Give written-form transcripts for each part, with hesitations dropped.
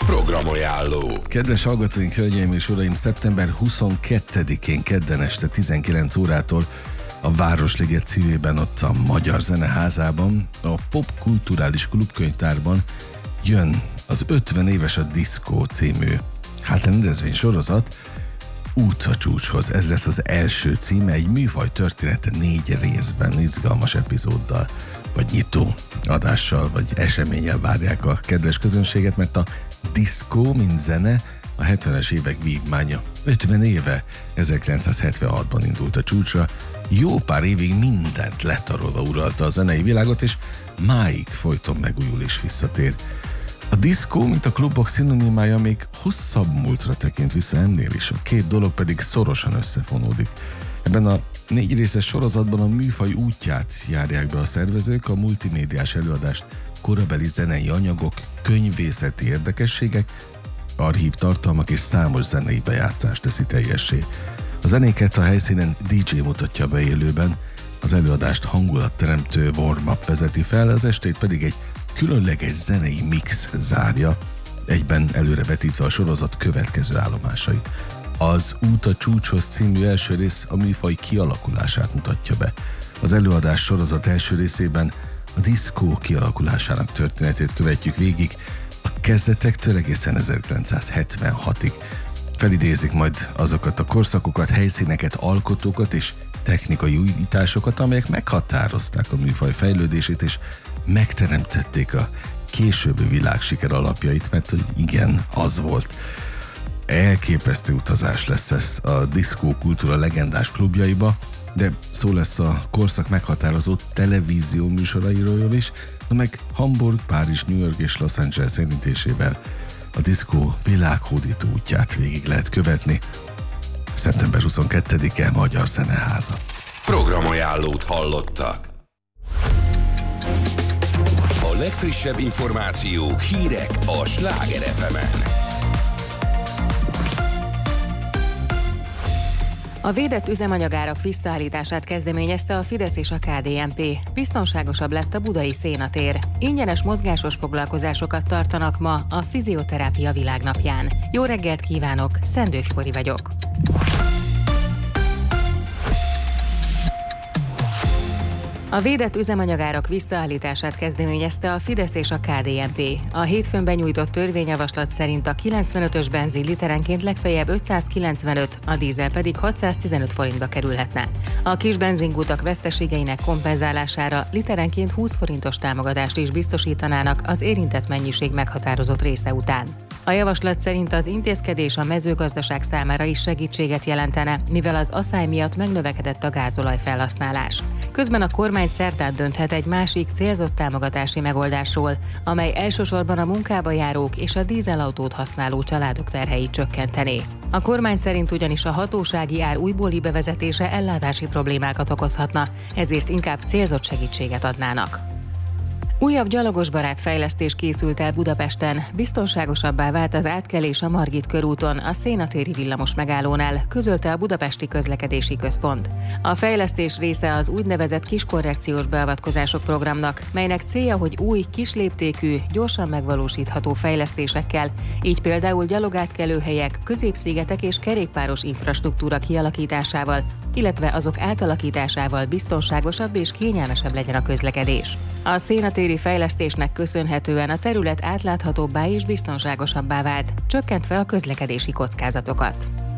Programajánló. Kedves hallgatóink, hölgyeim és uraim, szeptember 22-én kedden este 19 órától a Városliget szívében, ott a Magyar Zeneházában, a Popkulturális Klubkönyvtárban jön az 50 éves a diszkó című rendezvény sorozat Út a csúcshoz. Ez lesz az első címe, egy műfaj története 4 részben, izgalmas epizóddal, vagy nyitó adással, vagy eseménnyel várják a kedves közönséget, mert a diszkó, mint zene, a 70-es évek vívmánya. 50 éve, 1976-ban indult a csúcsra, jó pár évig mindent letarolva uralta a zenei világot, és máig folyton megújul és visszatér. A diszkó, mint a klubok szinonimája, még hosszabb múltra tekint vissza ennél is, a két dolog pedig szorosan összefonódik. Ebben a 4 részes sorozatban a műfaj útját járják be a szervezők, a multimédiás előadást, korabeli zenei anyagok, könyvészeti érdekességek, archív tartalmak és számos zenei bejátszást teszi teljessé. A zenéket a helyszínen DJ mutatja be élőben, az előadást hangulatteremtő warm-up vezeti fel, az estét pedig egy különleges zenei mix zárja, egyben előrevetítve a sorozat következő állomásait. Az Út a csúcshoz című első rész a műfaj kialakulását mutatja be. Az előadás sorozat első részében a diszkó kialakulásának történetét követjük végig, a kezdetektől egészen 1976-ig. Felidézik majd azokat a korszakokat, helyszíneket, alkotókat és technikai újításokat, amelyek meghatározták a műfaj fejlődését és megteremtették a későbbi világsiker alapjait, mert hogy igen, az volt. Elképesztő utazás lesz ez a diszkó kultúra legendás klubjaiba, de szó lesz a korszak meghatározó televízió műsorairól is, meg Hamburg, Párizs, New York és Los Angeles érintésével a diszkó világhódító útját végig lehet követni. Szeptember 22-e Magyar Zeneháza. Programajánlót hallottak. A legfrissebb információk, hírek a Sláger FM-en. A védett üzemanyagárak visszaállítását kezdeményezte a Fidesz és a KDNP. Biztonságosabb lett a budai szénatér. Ingyenes mozgásos foglalkozásokat tartanak ma a Fizioterápia Világnapján. Jó reggelt kívánok, Szendő Fibori vagyok. A védett üzemanyagárak visszaállítását kezdeményezte a Fidesz és a KDNP. A hétfőn benyújtott törvényjavaslat szerint a 95-ös benzin literenként legfeljebb 595, a dízel pedig 615 forintba kerülhetne. A kis benzinkutak veszteségeinek kompenzálására literenként 20 forintos támogatást is biztosítanának az érintett mennyiség meghatározott része után. A javaslat szerint az intézkedés a mezőgazdaság számára is segítséget jelentene, mivel az aszály miatt megnövekedett a gázolaj felhasználás. Közben a kormány szerdán dönthet egy másik célzott támogatási megoldásról, amely elsősorban a munkába járók és a dízelautót használó családok terheit csökkentené. A kormány szerint ugyanis a hatósági ár újbóli bevezetése ellátási problémákat okozhatna, ezért inkább célzott segítséget adnának. Újabb gyalogosbarát fejlesztés készült el Budapesten, biztonságosabbá vált az átkelés a Margit körúton, a Szénatéri villamos megállónál, közölte a Budapesti Közlekedési Központ. A fejlesztés része az úgynevezett kiskorrekciós beavatkozások programnak, melynek célja, hogy új, kisléptékű, gyorsan megvalósítható fejlesztésekkel, így például gyalogátkelőhelyek, középszigetek és kerékpáros infrastruktúra kialakításával, illetve azok átalakításával biztonságosabb és kényelmesebb legyen a közlekedés. A szénatéri fejlesztésnek köszönhetően a terület átláthatóbbá és biztonságosabbá vált, csökkentve a közlekedési kockázatokat.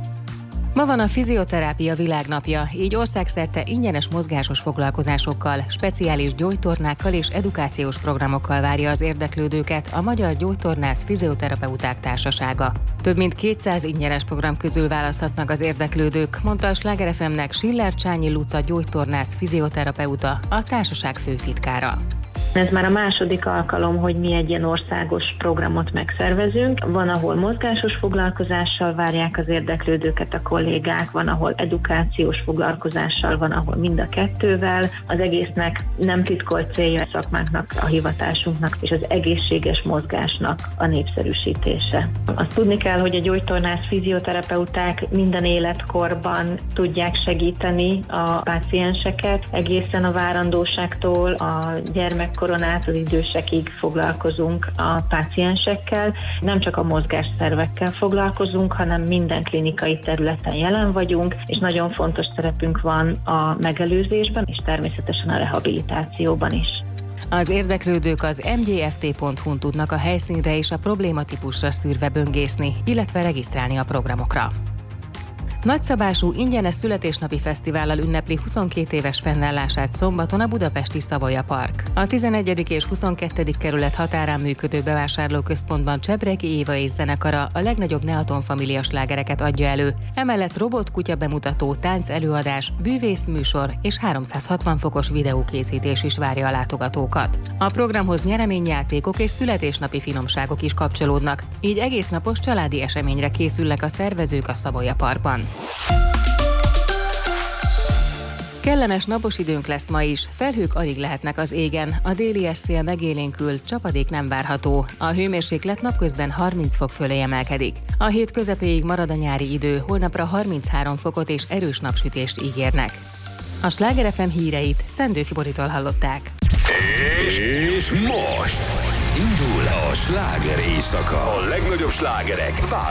Ma van a Fizioterápia Világnapja, így országszerte ingyenes mozgásos foglalkozásokkal, speciális gyógytornákkal és edukációs programokkal várja az érdeklődőket a Magyar Gyógytornász Fizioterapeuták Társasága. Több mint 200 ingyenes program közül választhatnak az érdeklődők, mondta a Sláger FM-nek Schiller Csányi Luca gyógytornász fizioterapeuta, a társaság főtitkára. Ez már a második alkalom, hogy mi egy ilyen országos programot megszervezünk. Van, ahol mozgásos foglalkozással várják az érdeklődőket a kollégák, van, ahol edukációs foglalkozással, van, ahol mind a kettővel. Az egésznek nem titkolt célja a szakmánknak, a hivatásunknak és az egészséges mozgásnak a népszerűsítése. Azt tudni kell, hogy a gyógytornász fizioterapeuták minden életkorban tudják segíteni a pácienseket, egészen a várandóságtól a gyermekkor gyerekkoron át az idősekig foglalkozunk a páciensekkel. Nem csak a mozgásszervekkel foglalkozunk, hanem minden klinikai területen jelen vagyunk, és nagyon fontos szerepünk van a megelőzésben, és természetesen a rehabilitációban is. Az érdeklődők az mgft.hu-n tudnak a helyszínre és a problématípusra szűrve böngészni, illetve regisztrálni a programokra. Nagyszabású ingyenes születésnapi fesztivállal ünnepli 22 éves fennállását szombaton a budapesti Savoya Park. A 11. és 22. kerület határán működő bevásárlóközpontban Csebregi Éva és zenekara a legnagyobb Neaton Família slágereket adja elő, emellett robotkutya bemutató, tánc előadás, bűvész műsor és 360 fokos videókészítés is várja a látogatókat. A programhoz nyereményjátékok és születésnapi finomságok is kapcsolódnak, így egésznapos családi eseményre készülnek a szervezők a Savoya Parkban. Kellemes napos időnk lesz ma is, felhők alig lehetnek az égen, a déli szél megélénkül, csapadék nem várható, a hőmérséklet napközben 30 fok fölé emelkedik. A hét közepéig marad a nyári idő, holnapra 33 fokot és erős napsütést ígérnek. A Sláger FM híreit Szendő Fiboritól hallották. És most indul a sláger éjszaka. A legnagyobb slágerek